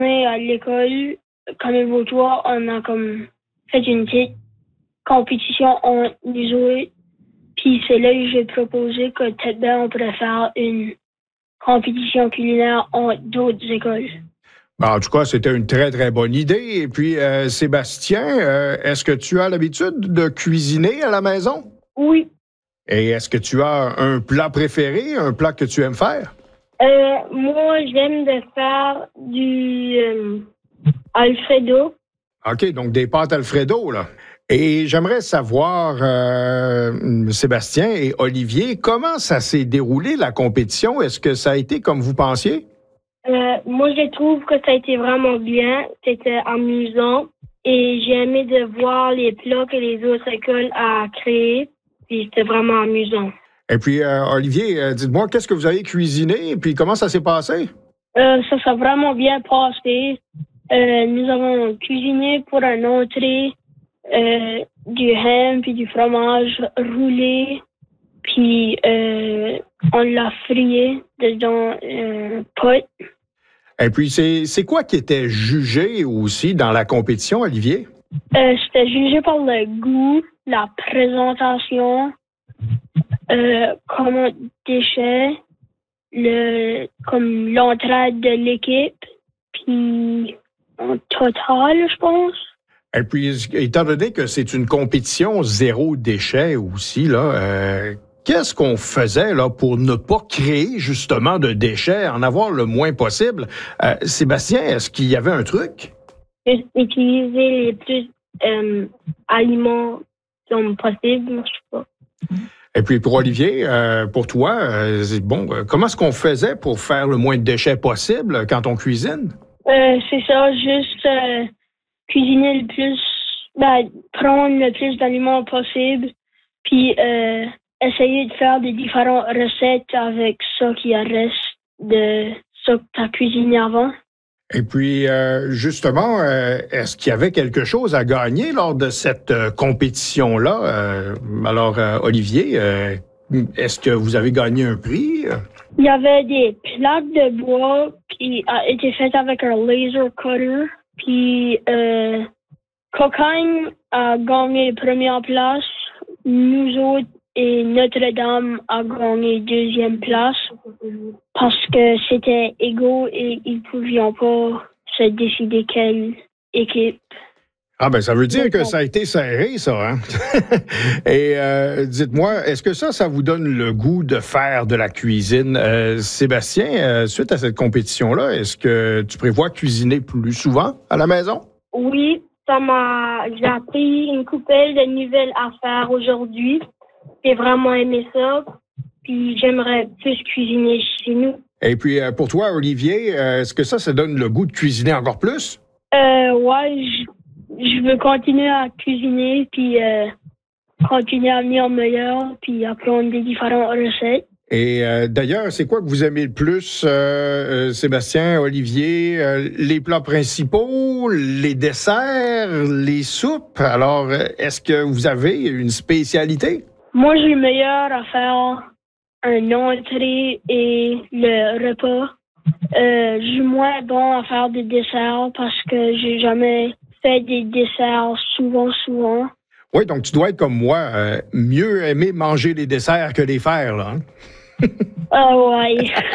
Mais à l'école, Camille Vautour, on a comme fait une petite compétition entre nous autres. Puis c'est là que j'ai proposé que peut-être bien on pourrait faire une compétition culinaire entre d'autres écoles. En tout cas, c'était une très, très bonne idée. Et puis, Sébastien, est-ce que tu as l'habitude de cuisiner à la maison? Oui. Et est-ce que tu as un plat préféré, un plat que tu aimes faire? Moi, j'aime de faire du Alfredo. OK, donc des pâtes Alfredo, là. Et j'aimerais savoir, Sébastien et Olivier, comment ça s'est déroulé, la compétition? Est-ce que ça a été comme vous pensiez? Moi, je trouve que ça a été vraiment bien. C'était amusant. Et j'ai aimé de voir les plats que les autres écoles ont créés. Puis c'était vraiment amusant. Et puis, Olivier, dites-moi, qu'est-ce que vous avez cuisiné? Et puis, comment ça s'est passé? Ça s'est vraiment bien passé. Nous avons cuisiné pour un entrée du ham puis du fromage roulé. Puis, on l'a frié dans un pot. Et puis, c'est quoi qui était jugé aussi dans la compétition, Olivier? C'était jugé par le goût, la présentation, comme déchet, comme l'entraide de l'équipe, puis en total, je pense. Et puis, étant donné que c'est une compétition zéro déchet aussi, là, qu'est-ce qu'on faisait là pour ne pas créer justement de déchets, en avoir le moins possible? Sébastien, est-ce qu'il y avait un truc? Utiliser les plus aliments comme possible, je sais pas. Et puis pour Olivier, pour toi, comment est-ce qu'on faisait pour faire le moins de déchets possible quand on cuisine? C'est ça, juste cuisiner le plus, prendre le plus d'aliments possible, puis essayer de faire des différentes recettes avec ça qui reste de ça que tu as cuisiné avant. Et puis, justement, est-ce qu'il y avait quelque chose à gagner lors de cette compétition-là? Alors, Olivier, est-ce que vous avez gagné un prix? Il y avait des plaques de bois qui a été faites avec un laser cutter. Puis, Cocagne a gagné première place. Nous autres et Notre-Dame a gagné deuxième place parce que c'était égaux et ils ne pouvaient pas se décider quelle équipe. Ah ben ça veut dire que ça a été serré, ça, hein? Et dites-moi, est-ce que ça vous donne le goût de faire de la cuisine? Sébastien, suite à cette compétition-là, est-ce que tu prévois cuisiner plus souvent à la maison? Oui, j'ai appris une coupelle de nouvelles affaires aujourd'hui. J'ai vraiment aimé ça, puis j'aimerais plus cuisiner chez nous. Et puis, pour toi, Olivier, est-ce que ça donne le goût de cuisiner encore plus? Ouais, je veux continuer à cuisiner, puis continuer à venir meilleur, puis apprendre des différentes recettes. Et d'ailleurs, c'est quoi que vous aimez le plus, Sébastien, Olivier? Les plats principaux, les desserts, les soupes? Alors, est-ce que vous avez une spécialité? Moi, je suis meilleur à faire un entrée et le repas. Je suis moins bon à faire des desserts parce que j'ai jamais fait des desserts souvent. Oui, donc tu dois être comme moi, mieux aimer manger les desserts que les faire, là. Ouais.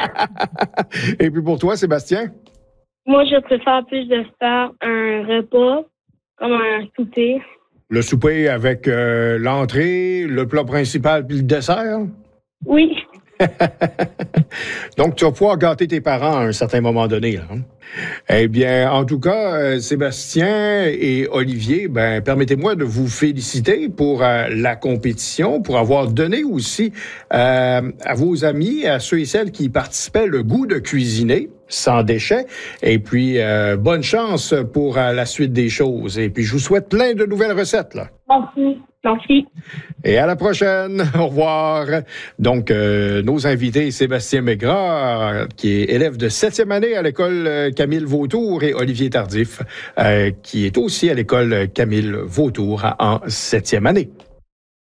Et puis pour toi, Sébastien? Moi, je préfère plus de faire un repas, comme un souper. Le souper avec l'entrée, le plat principal puis le dessert? Oui. Donc, tu vas pouvoir gâter tes parents à un certain moment donné, là. Hein? Eh bien, en tout cas, Sébastien et Olivier, permettez-moi de vous féliciter pour la compétition, pour avoir donné aussi à vos amis, à ceux et celles qui participaient, le goût de cuisiner sans déchets. Et puis, bonne chance pour la suite des choses. Et puis, je vous souhaite plein de nouvelles recettes, là. Merci. Et à la prochaine. Au revoir. Donc, nos invités, Sébastien Maigrat, qui est élève de 7e année à l'école Camille Vautour, et Olivier Tardif, qui est aussi à l'école Camille Vautour en 7e année.